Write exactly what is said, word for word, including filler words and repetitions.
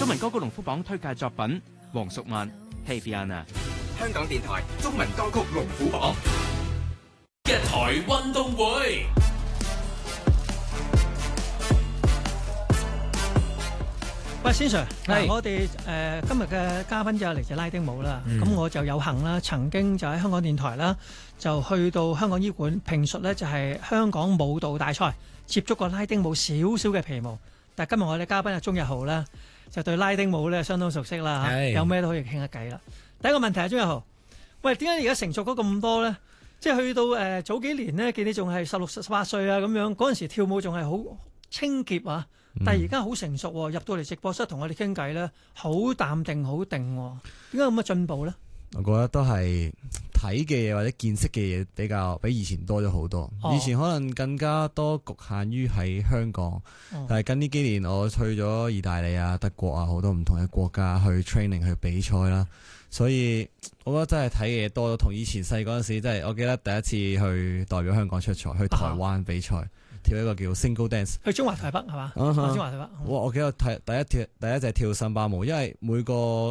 中文歌曲龍虎榜推介作品黃淑曼 Hey Fiona。 香港電台中文歌曲龍虎榜一台運動會。 喂，先 Sir，嗱， 係我哋誒、呃、今日嘅嘉賓就係嚟自拉丁舞啦。咁、 嗯我就有幸啦，曾經就喺香港電台啦，就去到香港醫館評述呢就係香港舞蹈大賽，接觸過拉丁舞少少嘅皮毛。但係今日我哋嘉賓阿鐘日豪啦，就對拉丁舞咧相當熟悉啦， 係有咩都可以傾下偈啦。第一個問題係鐘日豪，喂，點解而家成熟咗咁多咧？即係去到誒、呃、早幾年呢，見你仲係十六十八歲啊咁樣，嗰陣時跳舞仲係好清潔啊。但係而家好成熟喎，入到嚟直播室同我哋傾偈咧，好淡定好定喎，點解咁嘅進步咧？ 我覺得都係睇嘅嘢或者見識嘅嘢比較比以前多咗好多。 哦以前可能更加多局限於喺香港， 哦但係近呢幾年我去咗意大利啊、德國啊好多唔同嘅國家去 training 去比賽啦，所以我覺得真係睇嘅嘢多咗。同以前細嗰陣時，真係我記得第一次去代表香港出賽，去台灣比賽。跳一個叫 Single Dance， 去中華台北係嘛？ 啊哈哦中華台北。 哇！我記得睇第一跳第一隻跳森巴舞，因為每個